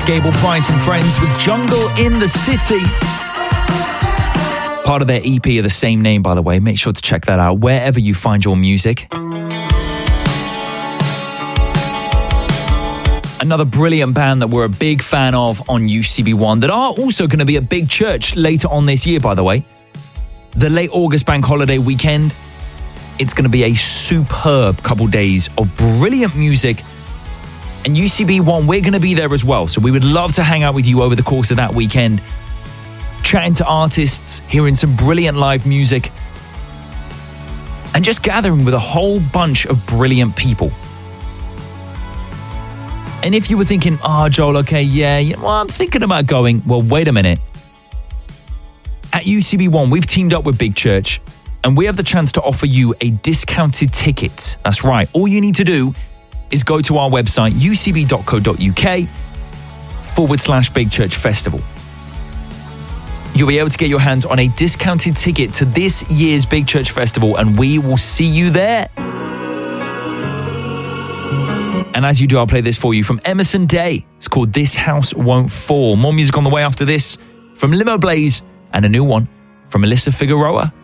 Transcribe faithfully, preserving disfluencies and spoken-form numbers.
Gable Price and friends with Jungle in the City. Part of their E P of the same name, by the way. Make sure to check that out wherever you find your music. Another brilliant band that we're a big fan of on U C B one that are also going to be at Big Church later on this year, by the way. The late August bank holiday weekend. It's going to be a superb couple days of brilliant music. And U C B one, we're going to be there as well. So we would love to hang out with you over the course of that weekend. Chatting to artists, hearing some brilliant live music. And just gathering with a whole bunch of brilliant people. And if you were thinking, oh, Joel, okay, yeah, yeah well, I'm thinking about going. Well, wait a minute. At U C B one, we've teamed up with Big Church and we have the chance to offer you a discounted ticket. That's right. All you need to do is go to our website, ucb.co.uk forward slash Big Church Festival. You'll be able to get your hands on a discounted ticket to this year's Big Church Festival and we will see you there. And as you do, I'll play this for you from Emerson Day. It's called This House Won't Fall. More music on the way after this from Limo Blaze and a new one from Melissa Figueroa.